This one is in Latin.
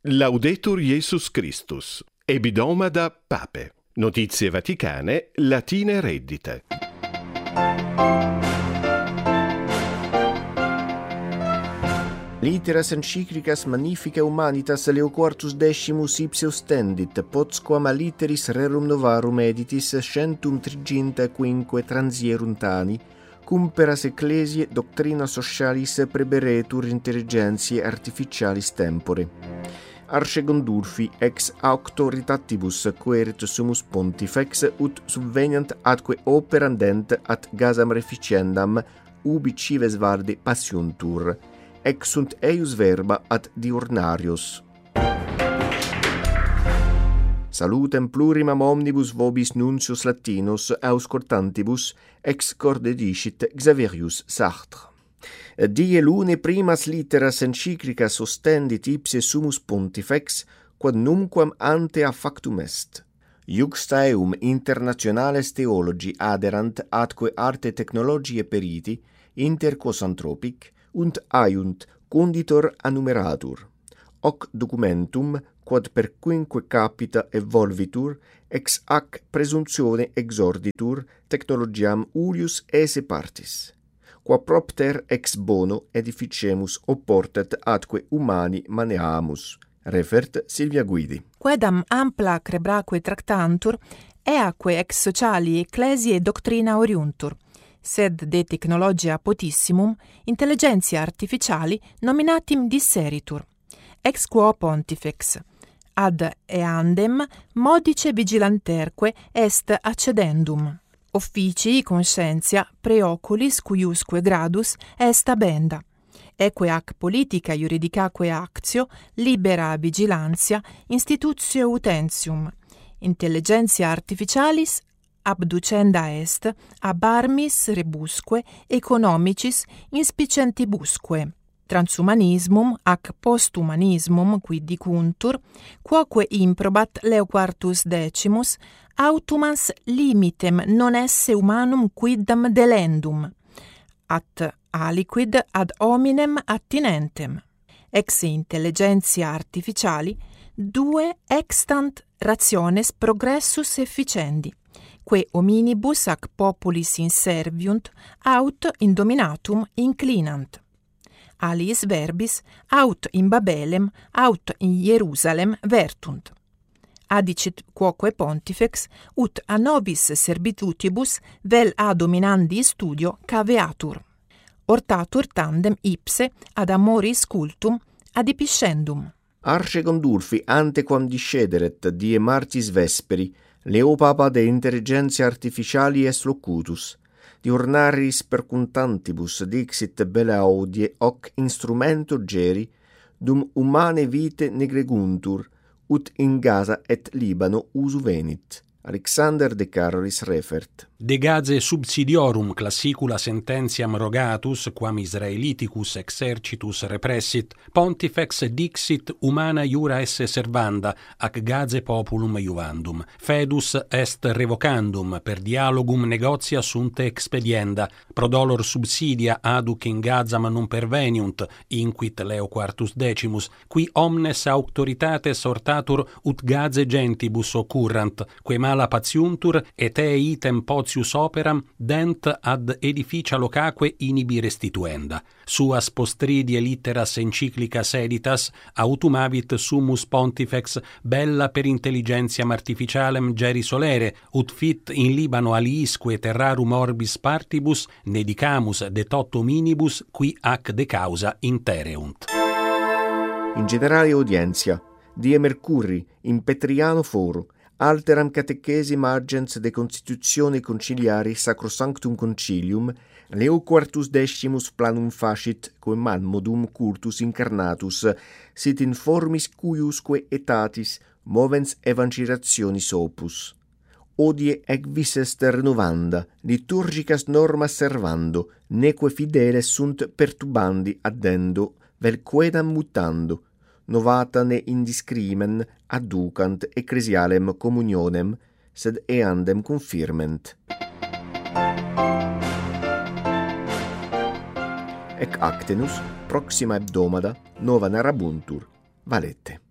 Laudetur Jesus Christus. Ebidomada Pape. Notizie Vaticane, latine reddite. Litteras encyclicas magnifica humanitas Leo quartus decimus ipse ostendit, potsquam a litteris rerum novarum editis 135 transierunt anni, cum peras ecclesiae doctrina socialis preberetur intelligentiae artificialis tempore. Arce Gondulfi ex auctoritatibus querit sumus pontifex ut subveniant atque operandent ad gasam reficiendam ubi cives varde passiontur. Ex sunt eius verba ad diurnarios. Salutem plurimam omnibus vobis nuncius latinos auscultantibus ex corde dicit Xaverius Sartre. Die lune primas litteras encyclicas ostendit ipse sumus pontifex quod numquam ante a factum est. Iuxta eum internationales theologi aderant atque arte technologiae periti inter quos anthropic und aiunt conditor annumeratur. Hoc documentum, quod per quinque capita evolvitur, ex hac presumptione exorditur technologiam ulius esse partis, qua propter ex bono edificemus oportet atque humani maneamus. Refert Silvia Guidi. Quedam ampla crebraque tractantur, eaque ex sociali ecclesiae doctrina oriuntur, sed de technologia potissimum intelligentiae artificiali nominatim disseritur. Ex quo pontifex ad eandem modice vigilanterque est accedendum. Officii conscientia preoculis cuiusque gradus est abenda. Eque ac politica juridicaque actio libera vigilantia institutio utentium. Intelligentia artificialis abducenda est ab armis rebusque economicis inspicentibusque. Transhumanismum ac posthumanismum quid dicuntur, quoque improbat Leo quartus decimus, autumans limitem non esse humanum quidam delendum, at aliquid ad hominem attinentem. Ex intelligentia artificiali, due extant rationes progressus efficendi, que hominibus ac populis inserviunt, aut in dominatum inclinant. Aliis verbis aut in Babelem, aut in Hierusalem vertunt. Adicit quoque pontifex, ut a nobis servitutibus vel a dominandi studio caveatur. Ortatur tandem ipse ad amoris cultum adipiscendum. Arce Gondulfi antequam discederet die martis vesperi, Leo Papa de intelligentia artificiali est locutus. Diurnaris percuntantibus dixit bella audie hoc instrumento geri, dum humane vite negreguntur, ut in Gaza et Libano usu venit. Alexander de Carolis refert. De Gazae subsidiorum classicula sententiam rogatus, quam Israeliticus exercitus repressit, pontifex dixit humana iura esse servanda, ac Gazae populum iuvandum. Fedus est revocandum, per dialogum negotia sunt expedienda, prodolor subsidia aduc in Gazam non perveniunt, inquit Leo quartus decimus, qui omnes auctoritates ortatur ut Gazae gentibus occurrant, que mala patiuntur, et item potius operam dent ad edificia locaque inibi restituenda. Suas postridie litteras encyclicas editas autumavit summus pontifex bella per intelligentiam artificialem geri solere, ut fit in Libano aliisque terrarum orbis partibus nedicamus de toto minibus qui ac de causa intereunt. In generale audientia, die Mercuri, in Petriano foro, alteram catechesim agens de constitutione conciliari Sacrosanctum Concilium, Leo quartus decimus planum facit, quem modum cultus incarnatus, sit in formis cuiusque etatis movens evangelationis opus. Odie ec vis est renovanda, liturgicas normas servando, neque fideles sunt perturbandi addendo, vel quedam mutando, novata ne indiscrimen adducant ecclesialem communionem, sed eandem confirment. Ec actenus, proxima hebdomada, nova narrabuntur, valete.